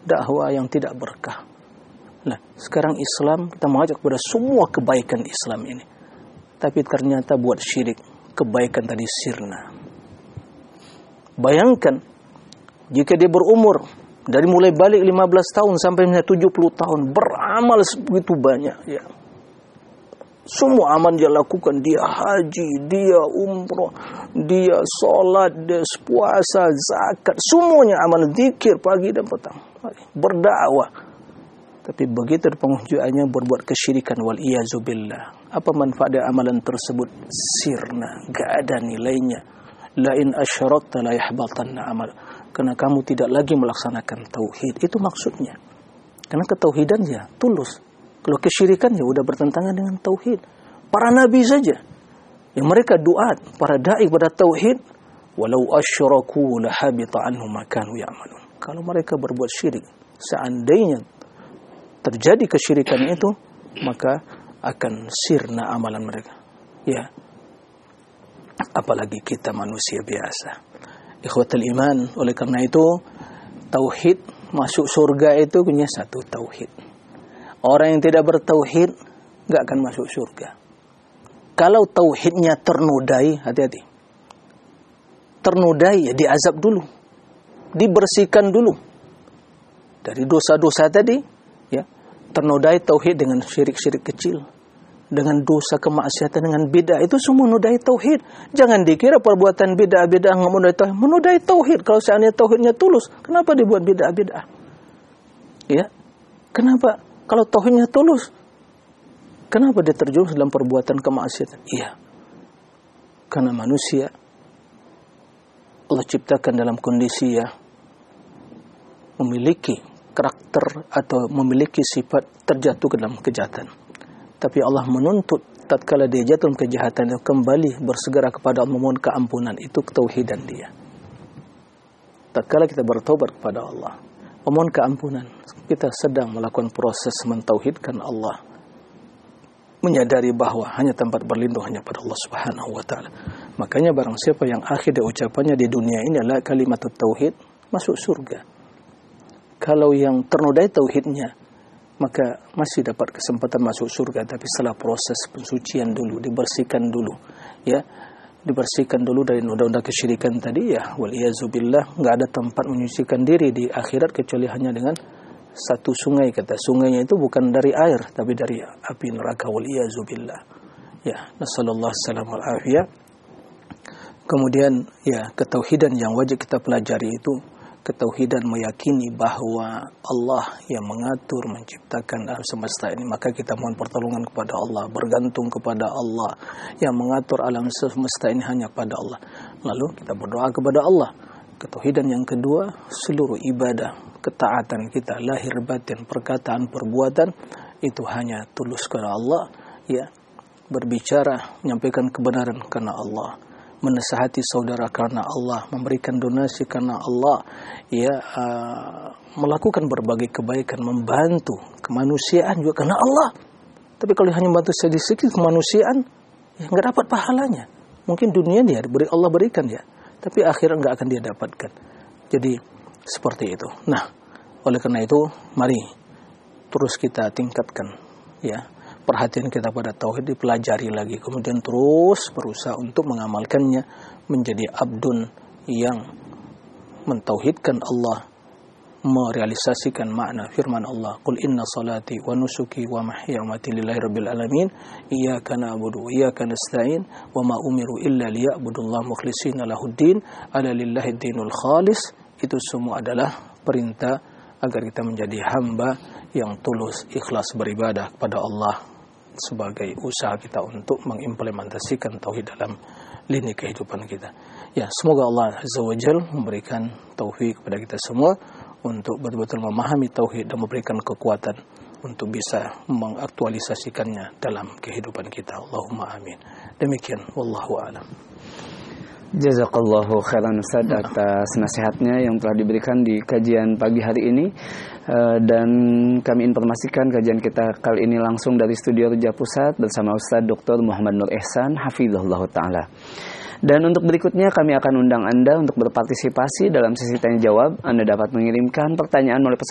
dakwah yang tidak berkah. Nah, sekarang Islam kita mengajak kepada semua kebaikan Islam ini. Tapi ternyata buat syirik, kebaikan tadi sirna. Bayangkan jika dia berumur dari mulai balik 15 tahun sampai 70 tahun beramal begitu banyak, ya. Semua amal dia lakukan, dia haji, dia umrah, dia solat, dia puasa, zakat, semuanya amal, zikir pagi dan petang, berdakwah. Tapi begitu penghujungannya berbuat kesyirikan, wal iyazu billah. Apa manfaat dari amalan tersebut? Sirna, gak ada nilainya. La in asyrakta la yahbatanna amal. Karena kamu tidak lagi melaksanakan tauhid. Itu maksudnya. Karena ketauhidan ya tulus. Kalau kesyirikan ya udah bertentangan dengan tauhid. Para nabi saja yang mereka duat, para dai pada tauhid, walau asyraku la habita anhum ma kanu ya'malun. Kalau mereka berbuat syirik, seandainya terjadi kesyirikan itu, maka akan sirna amalan mereka. Ya. Apalagi kita manusia biasa. Ikhwatul iman, oleh karena itu tauhid, masuk surga itu punya satu tauhid. Orang yang tidak bertauhid enggak akan masuk surga. Kalau tauhidnya ternodai, hati-hati. Ternodai ya diazab dulu. Dibersihkan dulu dari dosa-dosa tadi, ya. Ternodai tauhid dengan syirik-syirik kecil, dengan dosa kemaksiatan, dengan bid'ah, itu semua menodai tauhid. Jangan dikira perbuatan bid'ah menodai tauhid. Kalau seandainya tauhidnya tulus, kenapa dibuat bid'ah? Ya. Kenapa? Kalau tauhidnya tulus, kenapa dia terjerumus dalam perbuatan kemaksiatan? Iya. Karena manusia Allah ciptakan dalam kondisi ya memiliki karakter atau memiliki sifat terjatuh ke dalam kejahatan. Tapi Allah menuntut tatkala dia jatuh dalam kejahatan itu kembali bersegera kepada Allah memohon keampunan. Itu ketauhidan dia. Tatkala kita bertobat kepada Allah, memohon keampunan, kita sedang melakukan proses mentauhidkan Allah, menyadari bahwa hanya tempat berlindung hanya pada Allah Subhanahu wa taala. Makanya barang siapa yang akhir dari ucapannya di dunia ini adalah kalimat tauhid, masuk surga. Kalau yang ternodai tauhidnya, maka masih dapat kesempatan masuk surga, tapi setelah proses pensucian dulu, dibersihkan dulu, ya. Dibersihkan dulu dari noda-noda kesyirikan tadi, ya, wal iyazubillah. Enggak ada tempat menyucikan diri di akhirat kecuali hanya dengan satu sungai. Kata sungainya itu bukan dari air, tapi dari api neraka, wal iyazubillah. Ya, nasallallahu alaihi wasallam. Kemudian ya, ketauhidan yang wajib kita pelajari itu ketauhidan meyakini bahwa Allah yang mengatur, menciptakan alam semesta ini. Maka kita mohon pertolongan kepada Allah, bergantung kepada Allah. Yang mengatur alam semesta ini hanya pada Allah. Lalu kita berdoa kepada Allah. Ketauhidan yang kedua, seluruh ibadah, ketaatan kita, lahir batin, perkataan, perbuatan, itu hanya tulus kepada Allah. Ya, berbicara, menyampaikan kebenaran karena Allah, menasihati saudara karena Allah, memberikan donasi karena Allah, ya, melakukan berbagai kebaikan, membantu kemanusiaan juga karena Allah. Tapi kalau hanya membantu sedikit kemanusiaan, ya nggak dapat pahalanya. Mungkin dunia dia Allah berikan ya, tapi akhirat nggak akan dia dapatkan. Jadi seperti itu. Nah, oleh karena itu, mari terus kita tingkatkan, ya, perhatian kita pada tauhid, dipelajari lagi, kemudian terus berusaha untuk mengamalkannya, menjadi abdun yang mentauhidkan Allah, merealisasikan makna firman Allah, qul inna salati wa nusuki wa mahya wa mamati lillahi rabbil alamin iyyaka na'budu wa iyyaka nasta'in wa ma umiru illa liya'budullaha mukhlishina lahuddin ala lillahi dinul khalis. Itu semua adalah perintah agar kita menjadi hamba yang tulus, ikhlas beribadah kepada Allah sebagai usaha kita untuk mengimplementasikan tauhid dalam lini kehidupan kita. Ya, semoga Allah Azza wa Jalla memberikan taufik kepada kita semua untuk betul-betul memahami tauhid dan memberikan kekuatan untuk bisa mengaktualisasikannya dalam kehidupan kita. Allahumma amin. Demikian, wallahu a'lam. Jazakallahu khairan Ustaz atas nasihatnya yang telah diberikan di kajian pagi hari ini. Dan kami informasikan kajian kita kali ini langsung dari Studio Raja Pusat bersama Ustaz Dr. Muhammad Nur Ihsan hafizahullah ta'ala. Dan untuk berikutnya kami akan undang Anda untuk berpartisipasi dalam sesi tanya jawab. Anda dapat mengirimkan pertanyaan melalui pesan